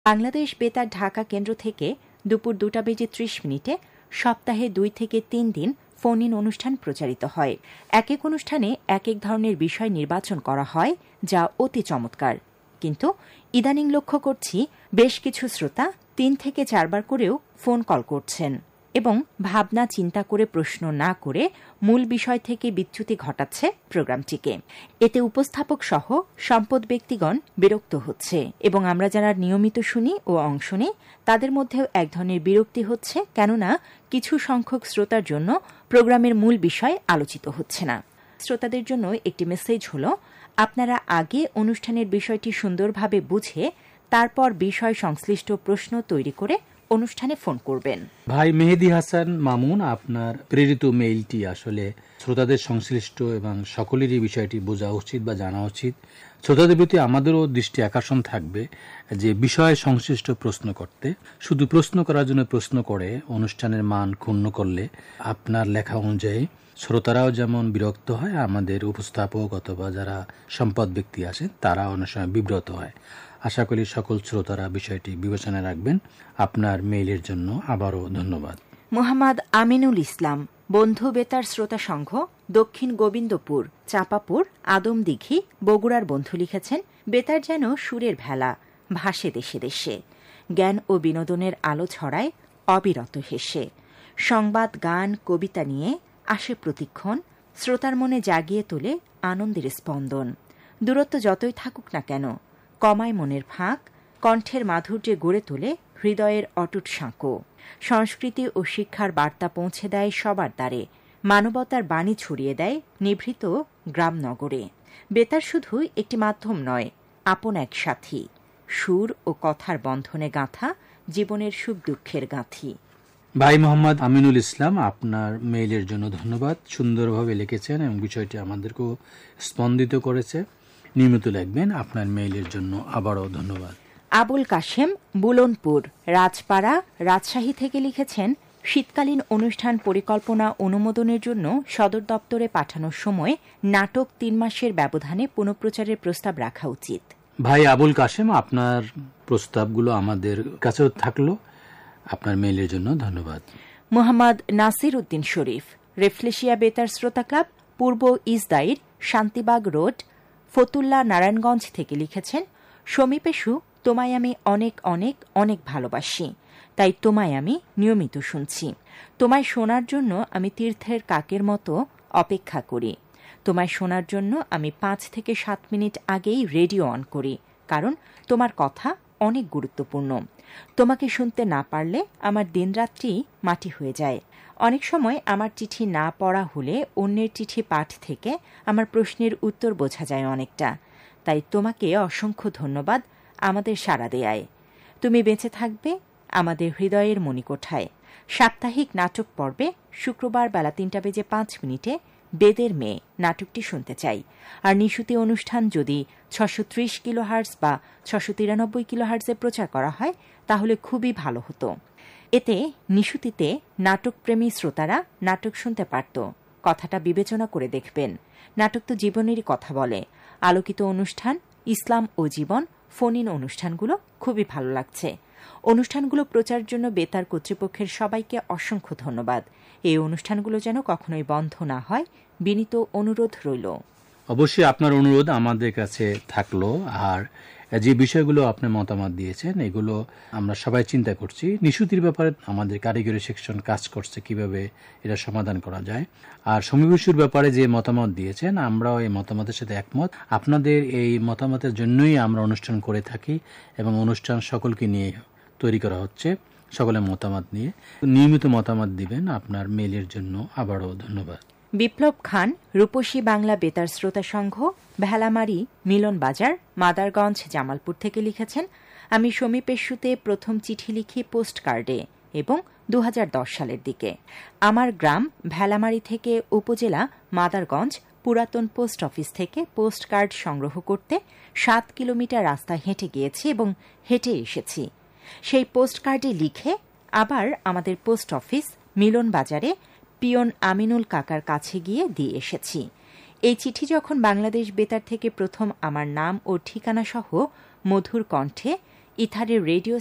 বাংলাদেশ বেতার ঢাকা কেন্দ্র থেকে দুপুর 2:30 সপ্তাহে 2 থেকে 3 দিন ফোন ইন অনুষ্ঠান প্রচারিত হয়। এক এক অনুষ্ঠানে এক এক ধরনের বিষয় নির্বাচন করা হয়, যা অতি চমৎকার। কিন্তু ইদানিং লক্ষ্য করছি বেশ কিছু শ্রোতা 3 থেকে 4 বার করেও ফোন কল করছেন এবং ভাবনা চিন্তা করে প্রশ্ন না করে মূল বিষয় থেকে বিচ্যুতি ঘটাচ্ছে প্রোগ্রামটিকে। এতে উপস্থাপক সহ সম্পদ ব্যক্তিগণ বিরক্ত হচ্ছে এবং আমরা যারা নিয়মিত শুনি ও অংশ নিই তাদের মধ্যেও এক ধরনের বিরক্তি হচ্ছে, কেননা কিছু সংখ্যক শ্রোতার জন্য প্রোগ্রামের মূল বিষয় আলোচিত হচ্ছে না। শ্রোতাদের জন্য একটি মেসেজ হল, আপনারা আগে অনুষ্ঠানের বিষয়টি সুন্দরভাবে বুঝে তারপর বিষয় সংশ্লিষ্ট প্রশ্ন তৈরি করে অনুষ্ঠানে ফোন করবেন। ভাই মেহেদি হাসান মামুন, আপনার প্রেরিত মেইলটি আসলে শ্রোতাদের সংশ্লিষ্ট এবং সকলেরই বিষয়টি বোঝা উচিত বা জানা উচিত। শ্রোতাদের প্রতি আমাদেরও দৃষ্টি আকর্ষণ থাকবে যে বিষয় সংশ্লিষ্ট প্রশ্ন করতে, শুধু প্রশ্ন করার জন্য প্রশ্ন করে অনুষ্ঠানের মান ক্ষুণ্ণ করলে আপনার লেখা অনুযায়ী শ্রোতারাও যেমন বিরক্ত হয়, আমাদের উপস্থাপক অথবা যারা সম্পদ ব্যক্তি আছেন তারা অনেক সময় বিব্রত হয়। আশা করি সকল শ্রোতারা বিষয়টি বিবেচনায় রাখবেন। আপনার মেইলের জন্য আবারও ধন্যবাদ। মোহাম্মদ আমিনুল ইসলাম, বন্ধু বেতার শ্রোতা সংঘ, দক্ষিণ গোবিন্দপুর, চাপাপুর, আদমদিঘি, বগুড়ার বন্ধু লিখেছেন, বেতার যেন সুরের ভেলা, ভাসে দেশে দেশে, জ্ঞান ও বিনোদনের আলো ছড়ায় অবিরত হেসে, সংবাদ, গান, কবিতা নিয়ে আসে প্রতিক্ষণ, শ্রোতার মনে জাগিয়ে তোলে আনন্দের স্পন্দন। দূরত্ব যতই থাকুক না কেন, কমায় মনের ফাঁক, কণ্ঠের মাধুর্যে গড়ে তোলে হৃদয়ের অটুট সাঁকো, সংস্কৃতি ও শিক্ষার বার্তা পৌঁছে দেয় সবার দ্বারে, মানবতার বাণী ছড়িয়ে দেয় নিভৃত গ্রামনগরে। বেতার শুধু একটি মাধ্যম নয়, আপন এক সাথী, সুর ও কথার বন্ধনে গাঁথা জীবনের সুখ দুঃখের গাঁথি। ভাই মোহাম্মদ আমিনুল ইসলাম, আপনার মেইলের জন্য ধন্যবাদ। সুন্দরভাবে লিখেছেন এবং বিষয়টি আমাদেরকেও স্পন্দিত করেছে। নিয়মিত লিখবেন। আপনার মেইলের জন্য আবারও ধন্যবাদ। আবুল কাশেম, বুলনপুর, রাজপাড়া, রাজশাহী থেকে লিখেছেন, শীতকালীন অনুষ্ঠান পরিকল্পনা অনুমোদনের জন্য সদর দপ্তরে পাঠানোর সময় নাটক 3 মাসের ব্যবধানে পুনঃপ্রচারের প্রস্তাব রাখা উচিত। ভাই আবুল কাশেম, আপনার প্রস্তাবগুলো আমাদের কাছেও থাকলো। আপনার মেইলের জন্য ধন্যবাদ। মোহাম্মদ নাসির উদ্দিন শরীফ, রেফলেশিয়া বেতার শ্রোতা ক্লাব, পূর্ব ইসদাইর, শান্তিবাগ রোড, ফতুল্লা, নারায়ণগঞ্জ থেকে লিখেছেন, সমীপেশু, তোমায় আমি অনেক অনেক অনেক ভালোবাসি, তাই তোমায় আমি নিয়মিত শুনছি। তোমায় শোনার জন্য আমি তীর্থের কাকের মতো অপেক্ষা করি। তোমায় শোনার জন্য আমি 5 থেকে 7 মিনিট আগেই রেডিও অন করি, কারণ তোমার কথা অনেক গুরুত্বপূর্ণ। তোমাকে শুনতে না পারলে আমার দিনরাত্রি মাটি হয়ে যায়। অনেক সময় আমার চিঠি না পড়া হলে অন্যের চিঠি পাঠ থেকে আমার প্রশ্নের উত্তর বোঝা যায় অনেকটা। তাই তোমাকে অসংখ্য ধন্যবাদ আমাদের সাড়া দেয়ায়। তুমি বেঁচে থাকবে আমাদের হৃদয়ের মণিকোঠায়। সাপ্তাহিক নাটক পর্বে শুক্রবার বেলা 3:05 বেদের মেয়ে নাটকটি শুনতে চাই। আর নিশুতি অনুষ্ঠান যদি 630 কিলোহার্টজ বা 693 কিলোহার্টজে প্রচার করা হয় তাহলে খুবই ভালো হতো। এতে নিশুতিতে নাটকপ্রেমী শ্রোতারা নাটক শুনতে পারত। কথাটা বিবেচনা করে দেখবেন। নাটক তো জীবনেরই কথা বলে। আলোকিত অনুষ্ঠান, ইসলাম ও জীবন, ফোন ইন অনুষ্ঠানগুলো খুবই ভালো লাগছে। অনুষ্ঠানগুলো প্রচারের জন্য বেতার কর্তৃপক্ষের সবাইকে অসংখ্য ধন্যবাদ। এই অনুষ্ঠানগুলো যেন কখনোই বন্ধ না হয়, বিনীত অনুরোধ রইল। অবশ্যই আপনার অনুরোধ আমাদের কাছে থাকলো। আর যে বিষয়গুলো আপনি মতামত দিয়েছেন এগুলো আমরা সবাই চিন্তা করছি। নিশুতির ব্যাপারে আমাদের কারিগরি সেকশন কাজ করছে কিভাবে এটা সমাধান করা যায়। আর সমীপেশুর ব্যাপারে যে মতামত দিয়েছেন আমরাও এই মতামতের সাথে একমত। আপনাদের এই মতামতের জন্যই আমরা অনুষ্ঠান করে থাকি এবং অনুষ্ঠান সকলকে নিয়ে তৈরি করা হচ্ছে, সকলের মতামত নিয়ে। নিয়মিত মতামত দিবেন। আপনার মেইলের জন্য আবারও ধন্যবাদ। বিপ্লব খান, রূপসী বাংলা বেতার শ্রোতা সংঘ, ভেলামারি, মিলন বাজার, মাদারগঞ্জ, জামালপুর থেকে লিখেছেন, আমি সমীপেশুতে প্রথম চিঠি লিখি পোস্ট কার্ডে এবং 2010 সালের দিকে। আমার গ্রাম ভেলামারি থেকে উপজেলা মাদারগঞ্জ পুরাতন পোস্ট অফিস থেকে পোস্ট কার্ড সংগ্রহ করতে 7 কিলোমিটার রাস্তা হেঁটে গিয়েছি এবং হেঁটে এসেছি। সেই পোস্ট কার্ডে লিখে আবার আমাদের পোস্ট অফিস মিলন বাজারে পিয়ন আমিনুল কাকার কাছে গিয়ে দিয়ে এসেছি। এই চিঠি যখন বাংলাদেশ বেতার থেকে প্রথম আমার নাম ও ঠিকানা সহ মধুর কণ্ঠে ইথারের রেডিও